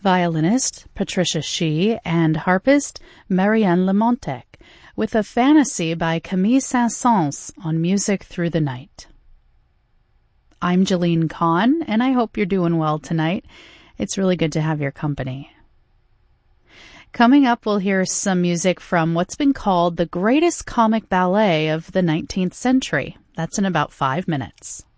violinist Patricia Shih, and harpist Marianne Lamontec, with a fantasy by Camille Saint-Saëns on Music Through the Night. I'm Jeline Kahn, and I hope you're doing well tonight. It's really good to have your company. Coming up, we'll hear some music from what's been called the greatest comic ballet of the 19th century. That's in about 5 minutes.